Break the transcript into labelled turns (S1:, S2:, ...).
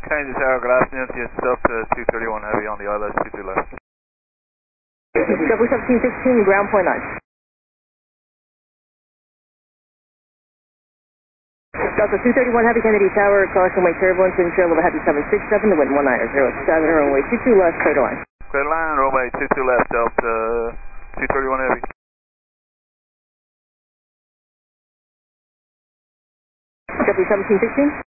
S1: Kennedy Tower, glass empty, it's up to 231 heavy on the ILS 22 left.
S2: Double 1716, ground point 9. Delta 231 Heavy Kennedy Tower, caution wake turbulence, wind chill of a heavy 767, the wind 190, 7, runway 22 left, clear to line.
S1: Clear to line, runway 22 left, Delta 231 Heavy.
S2: W 1716.